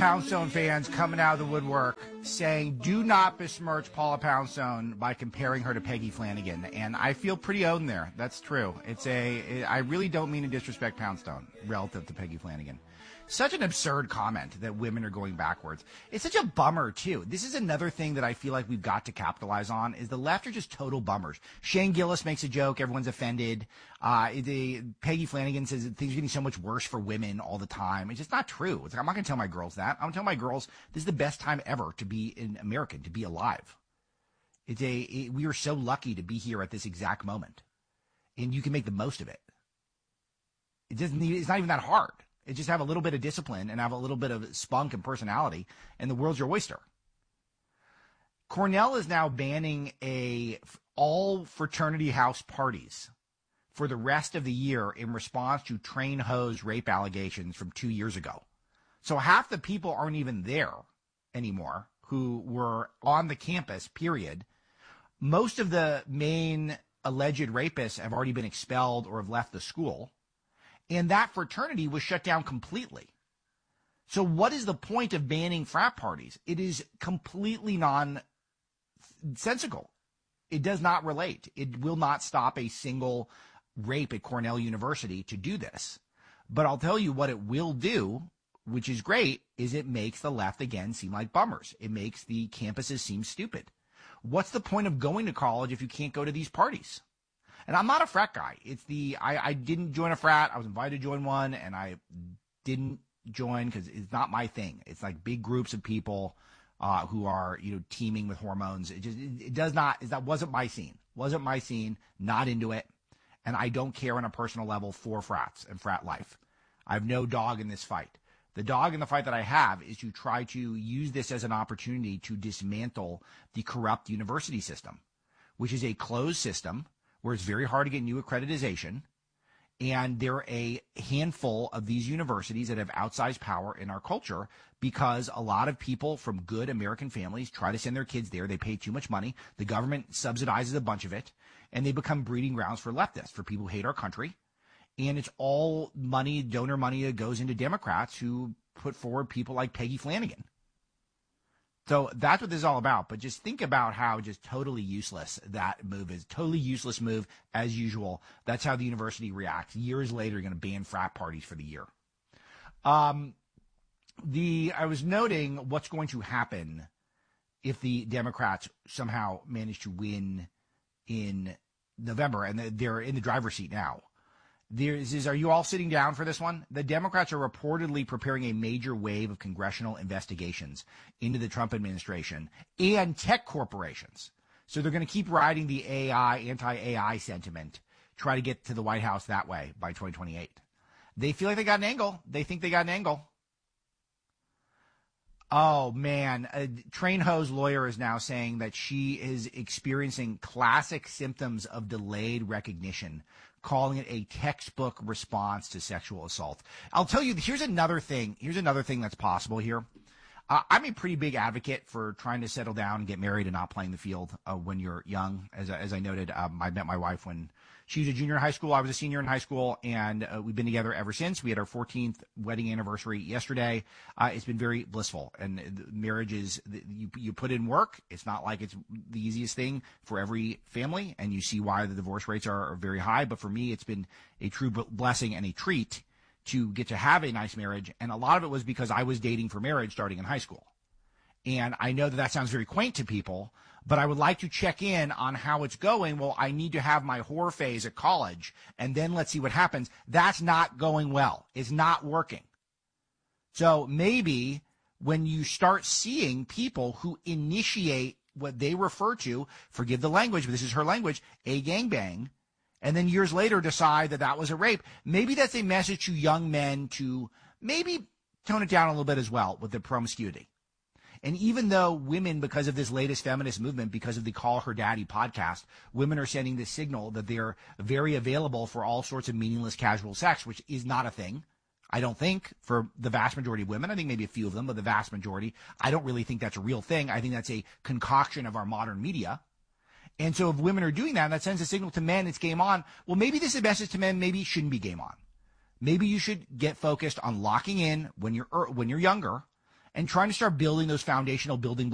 Poundstone fans coming out of the woodwork saying, do not besmirch Paula Poundstone by comparing her to Peggy Flanagan. And I feel pretty owned there. That's true. I really don't mean to disrespect Poundstone relative to Peggy Flanagan. Such an absurd comment that women are going backwards. It's such a bummer, too. This is another thing that I feel like we've got to capitalize on, is the left are just total bummers. Shane Gillis makes a joke. Everyone's offended. Peggy Flanagan says that things are getting so much worse for women all the time. It's just not true. It's like, I'm not going to tell my girls that. I'm going to tell my girls this is the best time ever to be an American, to be alive. We are so lucky to be here at this exact moment. And you can make the most of it. It's not even that hard. It's just have a little bit of discipline and have a little bit of spunk and personality, and the world's your oyster. Cornell is now banning all fraternity house parties for the rest of the year in response to train hose rape allegations from 2 years ago. So half the people aren't even there anymore who were on the campus, period. Most of the main alleged rapists have already been expelled or have left the school. And that fraternity was shut down completely. So what is the point of banning frat parties? It is completely nonsensical. It does not relate. It will not stop a single rape at Cornell University to do this. But I'll tell you what it will do, which is great, is it makes the left again seem like bummers. It makes the campuses seem stupid. What's the point of going to college if you can't go to these parties? And I'm not a frat guy. I didn't join a frat. I was invited to join one, and I didn't join because it's not my thing. It's like big groups of people who are, teeming with hormones. That wasn't my scene. Wasn't my scene. Not into it. And I don't care on a personal level for frats and frat life. I have no dog in this fight. The dog in the fight that I have is to try to use this as an opportunity to dismantle the corrupt university system, which is a closed system where it's very hard to get new accreditation, and there are a handful of these universities that have outsized power in our culture because a lot of people from good American families try to send their kids there. They pay too much money. The government subsidizes a bunch of it, and they become breeding grounds for leftists, for people who hate our country. And it's all money, donor money that goes into Democrats who put forward people like Peggy Flanagan. So that's what this is all about. But just think about how just totally useless that move is. Totally useless move as usual. That's how the university reacts. Years later, you're going to ban frat parties for the year. I was noting what's going to happen if the Democrats somehow manage to win in November, and they're in the driver's seat now. Are you all sitting down for this one? The Democrats are reportedly preparing a major wave of congressional investigations into the Trump administration and tech corporations. So they're going to keep riding the anti-AI sentiment, try to get to the White House that way by 2028. They feel like they got an angle. They think they got an angle. Oh, man. A train hose lawyer is now saying that she is experiencing classic symptoms of delayed recognition, calling it a textbook response to sexual assault. I'll tell you, here's another thing that's possible here. I'm a pretty big advocate for trying to settle down and get married and not playing the field when you're young. As I noted, I met my wife when she was a junior in high school. I was a senior in high school, and we've been together ever since. We had our 14th wedding anniversary yesterday. It's been very blissful. And marriage is, you put in work. It's not like it's the easiest thing for every family, and you see why the divorce rates are very high. But for me, it's been a true blessing and a treat to get to have a nice marriage. And a lot of it was because I was dating for marriage starting in high school. And I know that sounds very quaint to people, but I would like to check in on how it's going. Well, I need to have my whore phase at college, and then let's see what happens. That's not going well. It's not working. So maybe when you start seeing people who initiate what they refer to, forgive the language, but this is her language, a gangbang, and then years later decide that was a rape, maybe that's a message to young men to maybe tone it down a little bit as well with the promiscuity. And even though women, because of this latest feminist movement, because of the Call Her Daddy podcast, women are sending this signal that they're very available for all sorts of meaningless casual sex, which is not a thing. I don't think for the vast majority of women. I think maybe a few of them, but the vast majority, I don't really think that's a real thing. I think that's a concoction of our modern media. And so if women are doing that sends a signal to men, it's game on. Well, maybe this is a message to men, maybe it shouldn't be game on. Maybe you should get focused on locking in when you're younger, and trying to start building those foundational building